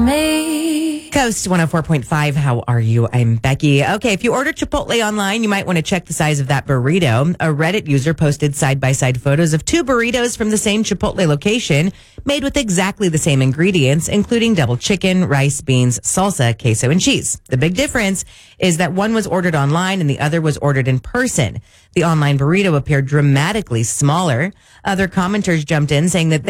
Coast 104.5. How are you? I'm Becky. Okay, if you order Chipotle online, you might want to check the size of that burrito. A Reddit user posted side-by-side photos of two burritos from the same Chipotle location made with exactly the same ingredients, including double chicken, rice, beans, salsa, queso, and cheese. The big difference is that one was ordered online and the other was ordered in person. The online burrito appeared dramatically smaller. Other commenters jumped in saying that